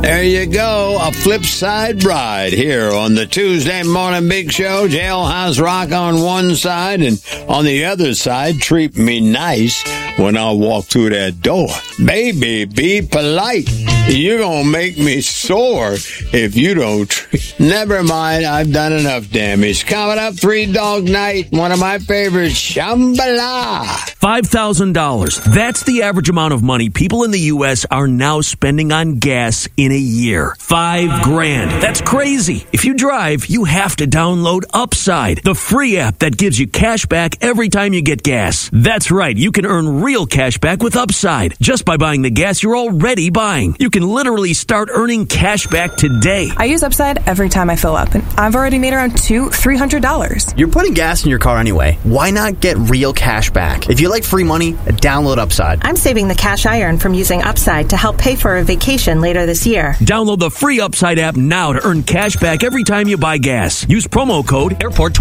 There you go, a flip side ride here on the Tuesday Morning Big Show. Jailhouse Rock on one side, and on the other side, treat me nice when I walk through that door. Baby, be polite. You're gonna make me sore if you don't treat. Never mind, I've done enough damage. Coming up, Three Dog Night, one of my favorites, Shambhala. $5,000. That's the average amount of money people in the U.S. are now spending on gas in a year. $5,000. That's crazy. If you drive, you have to download Upside, the free app that gives you cash back every time you get gas. That's right. You can earn real cash back with Upside just by buying the gas you're already buying. You can literally start earning cash back today. I use Upside every time I fill up, and I've already made around $200-$300. You're putting gas in your car anyway. Why not get real cash back? If you like free money, download Upside. I'm saving the cash I earn from using Upside to help pay for a vacation later this year. Download the free Upside app now to earn cash back every time you buy gas. Use promo code AIRPORT20.